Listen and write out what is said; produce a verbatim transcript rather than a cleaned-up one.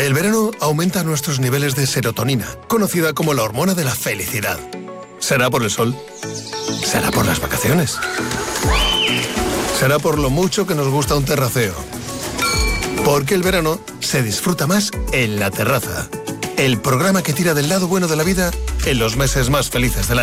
El verano aumenta nuestros niveles de serotonina, conocida como la hormona de la felicidad. ¿Será por el sol? ¿Será por las vacaciones? ¿Será por lo mucho que nos gusta un terraceo? Porque el verano se disfruta más en La Terraza, el programa que tira del lado bueno de la vida en los meses más felices del año.